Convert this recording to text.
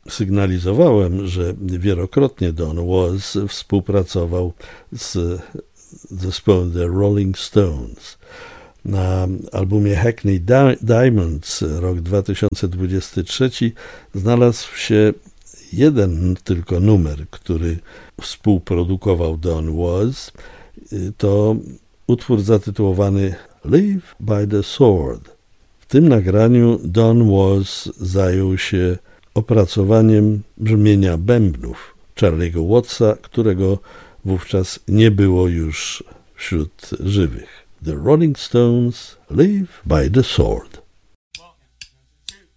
sygnalizowałem, że wielokrotnie Don Was współpracował z zespołem The Rolling Stones. Na albumie Hackney Diamonds rok 2023 znalazł się jeden tylko numer, który współprodukował Don Was. To utwór zatytułowany Live by the Sword. W tym nagraniu Don Was zajął się opracowaniem brzmienia bębnów Charlie'ego Wattsa, którego wówczas nie było już wśród żywych. The Rolling Stones, Live by the Sword.